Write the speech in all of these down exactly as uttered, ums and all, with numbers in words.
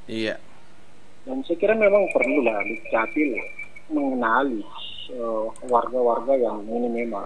Iya. Dan saya kira memang perlulah Dukcapil mengenali eh, warga-warga yang ini memang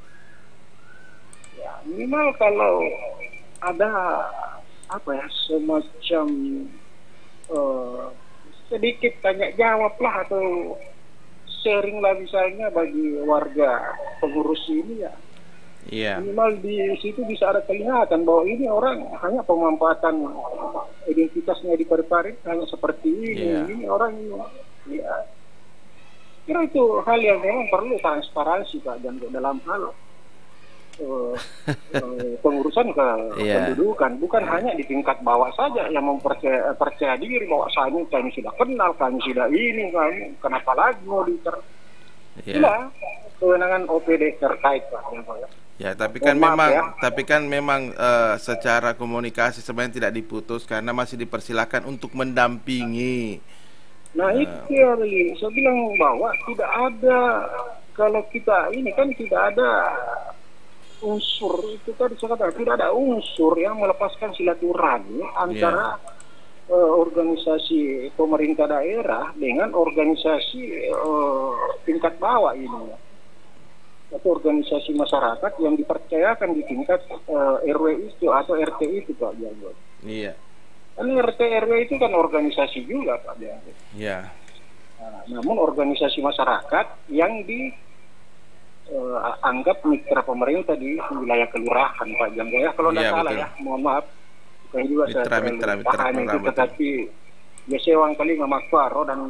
ya minimal kalau ada apa ya semacam eh, sedikit tanya jawab lah atau sharing lah misalnya bagi warga pengurus ini ya Iya. minimal di situ bisa ada kelihatan bahwa ini orang hanya pemanfaatan identitasnya di parit hanya seperti ini Iya. ini orang ya kira itu hal yang memang perlu transparansi Pak Jango dalam hal eh, eh, pengurusan ke Iya. pendudukan bukan hanya di tingkat bawah saja yang mempercaya percaya diri bahwa kami kami sudah kenal kami sudah ini kami kenapa lagi mau diter Iya. itulah kewenangan O P D terkait Pak Jango ya. Ya, tapi Mohon kan maaf memang ya. tapi kan memang eh, secara komunikasi sebenarnya tidak diputus karena masih dipersilakan untuk mendampingi. Nah Eh, itu ya Beli. Saya bilang bahwa tidak ada kalau kita ini kan tidak ada unsur itu tadi saya katakan tidak ada unsur yang melepaskan silaturahmi iya. antara eh, organisasi pemerintah daerah dengan organisasi eh, tingkat bawah ini atau organisasi masyarakat yang dipercayakan di tingkat eh, R W itu atau R T itu Pak Jarwo. Iya. Kan R T R W itu kan organisasi juga Pak Jarwo. Iya. Nah, namun organisasi masyarakat yang dianggap mitra pemerintah di wilayah kelurahan Pak Jangga ya kalau tidak Iya, salah betul. ya mohon maaf bukan juga saya Mitra, terlalu mitra, mitra paham itu program, betul. tetapi ya sewang kali ngamakfaro dan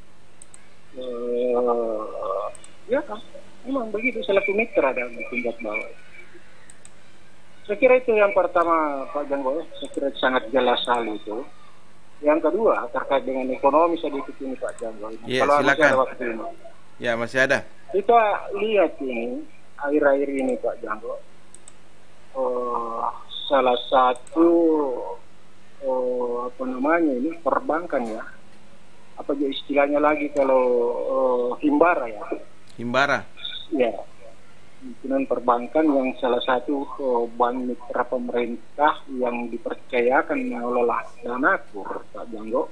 eh, ya memang begitu selaku mitra dan tingkat bawah. Saya kira itu yang pertama Pak Janggo ya saya kira sangat jelas hal itu. Yang kedua terkait dengan ekonomi sedikit ini Pak Janggo. Iya, Kalau masih silakan. ada waktu ini. Ya, masih ada. Kita lihat ini akhir-akhir ini Pak Janggo. Oh, salah satu oh, apa namanya ini perbankan ya. Apa aja istilahnya lagi kalau oh, Himbara ya. Himbara. Ya. Pimpinan perbankan yang salah satu oh, bank mitra pemerintah yang dipercayakan mengelola dana kur Pak Janggo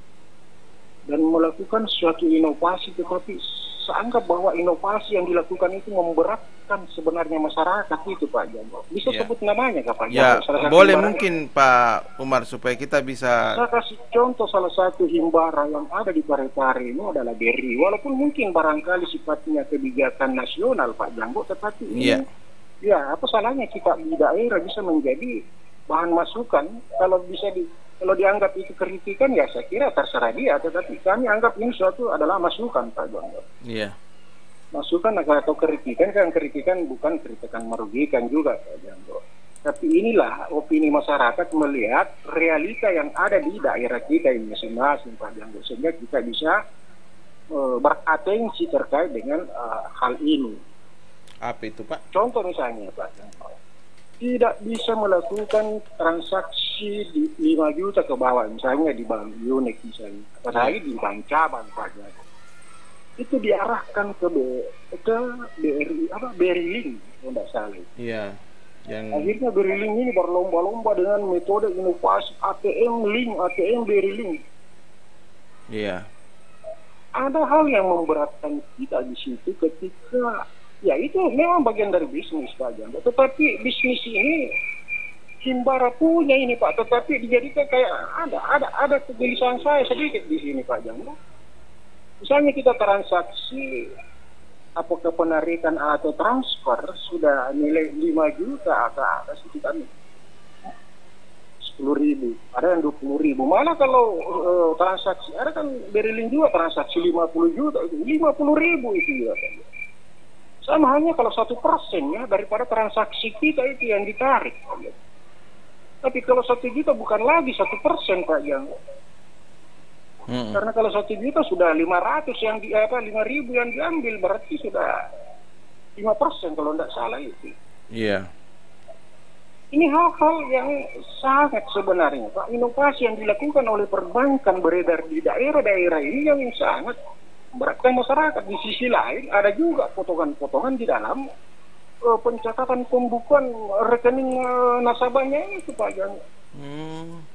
dan melakukan suatu inovasi tetapi saya anggap bahwa inovasi yang dilakukan itu memberatkan sebenarnya masyarakat itu Pak Janggo. Bisa Ya. sebut namanya Kak Pak Ya, Janggo? Salah satu boleh himbara- mungkin Pak Umar supaya kita bisa. Saya kasih contoh salah satu himbara yang ada di Parepare ini adalah B R I. Walaupun mungkin barangkali sifatnya kebijakan nasional Pak Janggo, tetapi ini Iya. ya apa salahnya kita di daerah bisa menjadi bahan masukan kalau bisa di kalau dianggap itu kritikan ya saya kira terserah dia, tetapi kami anggap ini suatu adalah masukan Pak Janggo. Iya. Masukan atau kritikan kan kritikan bukan kritikan merugikan juga Pak Janggo. Tapi inilah opini masyarakat melihat realita yang ada di daerah kita ini masing-masing Pak Janggo sehingga kita bisa uh, beratensi terkait dengan uh, hal ini. Apa itu, Pak? Contoh misalnya Pak Janggo, tidak bisa melakukan transaksi di lima juta ke bawah misalnya di bank unik misalnya, apalagi di bank cabang Pak Janggo. Itu diarahkan ke B, ke B R I apa B R I Link kalau tidak salah. Iya. Yang Akhirnya B R I Link ini berlomba-lomba dengan metode inovasi A T M Link, A T M B R I Link. iya. Ada hal yang memberatkan kita di situ ketika ya itu memang bagian dari bisnis Pak Janda. Tetapi bisnis ini Himbara punya ini Pak, tetapi dijadikan kayak ada ada ada kegelisahan saya sedikit di sini Pak Janda. Misalnya kita transaksi apakah penarikan atau transfer sudah nilai lima juta atau atas itu kan sepuluh ribu, ada yang dua puluh ribu. Malah kalau uh, transaksi, ada kan Berilin juga transaksi lima puluh juta, itu lima puluh ribu itu juga. Sama hanya kalau satu persen ya daripada transaksi kita itu yang ditarik. Tapi kalau satu juta bukan lagi satu persen Pak yang Mm-mm. karena kalau satu juta sudah lima ratus yang di apa lima ribu yang diambil berarti sudah lima persen kalau tidak salah itu. Iya. Ini hal-hal yang sangat sebenarnya Pak, inovasi yang dilakukan oleh perbankan beredar di daerah-daerah ini yang sangat memberatkan masyarakat. Di sisi lain ada juga potongan-potongan di dalam uh, pencatatan pembukuan rekening uh, nasabahnya itu Pak. Yang Hmm.